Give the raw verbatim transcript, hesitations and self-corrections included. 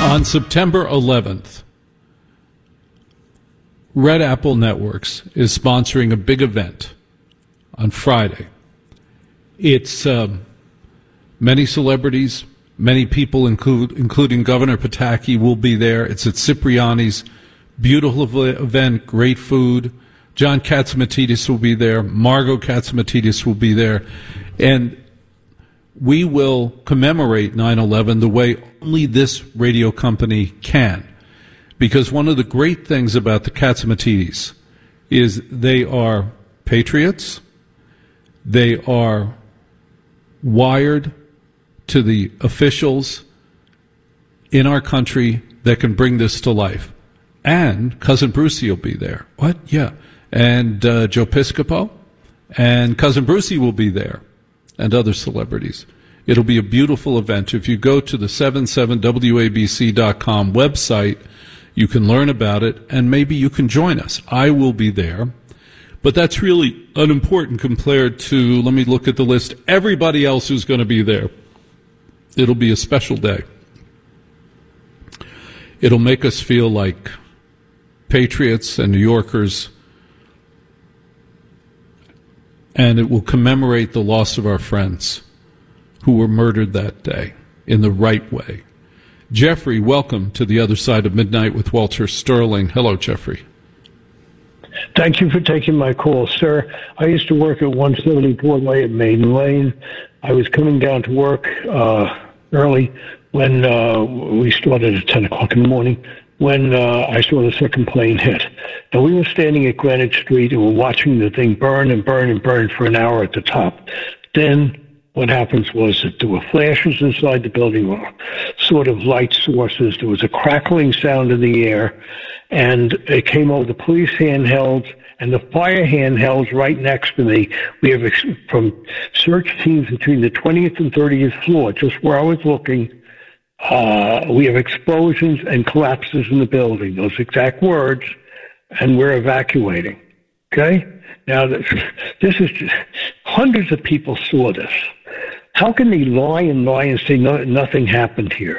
On September eleventh, Red Apple Networks is sponsoring a big event on Friday. It's um, many celebrities, many people, include, including Governor Pataki, will be there. It's at Cipriani's. Beautiful event, great food. John Catsimatidis will be there. Margot Catsimatidis will be there. And we will commemorate nine eleven the way only this radio company can. Because one of the great things about the Catsimatidis is they are patriots. They are wired to the officials in our country that can bring this to life. And Cousin Brucey will be there. What? Yeah. And uh, Joe Piscopo. And Cousin Brucey will be there. And other celebrities. It'll be a beautiful event. If you go to the seventy-seven W A B C dot com website, you can learn about it, and maybe you can join us. I will be there. But that's really unimportant compared to, let me look at the list, everybody else who's going to be there. It'll be a special day. It'll make us feel like patriots and New Yorkers, and it will commemorate the loss of our friends who were murdered that day in the right way. Jeffrey, welcome to the other side of midnight with Walter Sterling. Hello, Jeffrey. Thank you for taking my call, sir. I used to work at one seventy Broadway at Maiden Lane. I was coming down to work uh, early when uh, we started at ten o'clock in the morning, when uh, I saw the second plane hit. And we were standing at Greenwich Street and were watching the thing burn and burn and burn for an hour at the top. Then what happens was that there were flashes inside the building, or sort of light sources. There was a crackling sound in the air, and it came over the police handhelds and the fire handhelds right next to me. We have ex- from search teams between the twentieth and thirtieth floor, just where I was looking. Uh, we have explosions and collapses in the building, those exact words, and we're evacuating. Okay? Now, this, this is just, hundreds of people saw this. How can they lie and lie and say no, nothing happened here?